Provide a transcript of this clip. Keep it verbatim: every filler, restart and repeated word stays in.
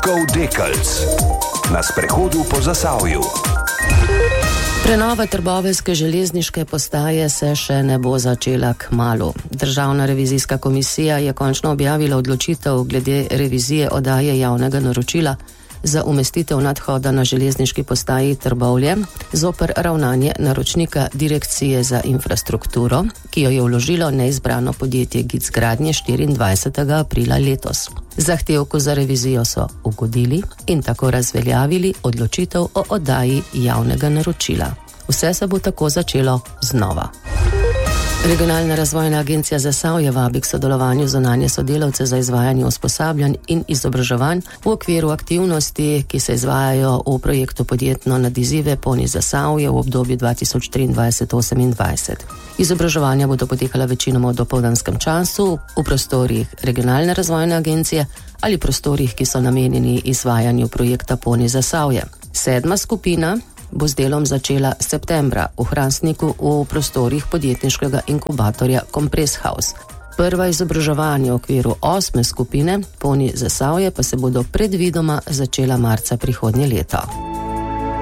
Vatkov Dekelc na sprehodu po Zasavju. Prenova trboveljske železniške postaje se še ne bo začela kmalu. Državna revizijska komisija je končno objavila odločitev glede revizije oddaje javnega naročila za umestitev nadhoda na železniški postaji Trbovlje zoper ravnanje naročnika Direkcije za infrastrukturo, ki jo je vložilo neizbrano podjetje Gic Gradnje štiriindvajsetega aprila letos. Zahtevku za revizijo so ugodili in tako razveljavili odločitev o oddaji javnega naročila. Vse se bo tako začelo znova. Regionalna razvojna agencija Zasavje vabi k sodelovanju zunanje sodelavce za izvajanje usposabljanj in izobraževanj v okviru aktivnosti, ki se izvajajo v projektu Podjetno nad izzive Poni Zasavje v obdobju dva tisoč triindvajset do osemindvajset. Izobraževanja bodo potekala večinoma v dopoldanskem času v prostorih regionalne razvojne agencije ali prostorih, ki so namenjeni izvajanju projekta Poni Zasavje. Sedma skupina bo z delom začela septembra v Hrastniku v prostorih podjetniškega inkubatorja Compress House. Prva izobraževanja v okviru osme skupine Poni Zasavje pa se bodo predvidoma začela marca prihodnje leto.